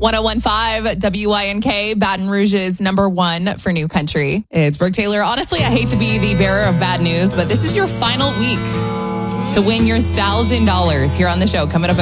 1015 WYNK, Baton Rouge's number one for new country. It's Brooke Taylor. Honestly, I hate to be the bearer of bad news, but this is your final week to win your $1,000 here on the show. Coming up at